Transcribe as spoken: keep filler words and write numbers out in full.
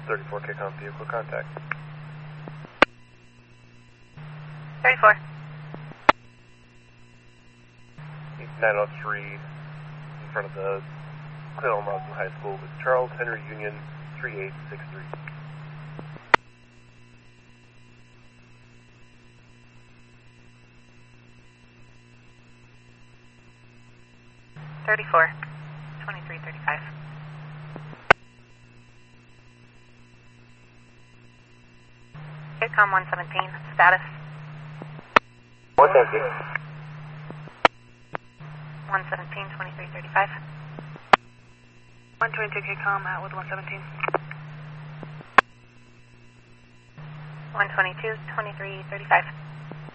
thirty-four K COM vehicle contact. thirty-four. nine oh three in front of the Cleveland Rosman High School with Charles Henry Union three eight six three. thirty-four. twenty-three thirty-five. K COM one seventeen, status. one seventeen. one seventeen, twenty-three thirty-five. one twenty-two K COM out with one seventeen. one twenty-two, twenty-three thirty-five.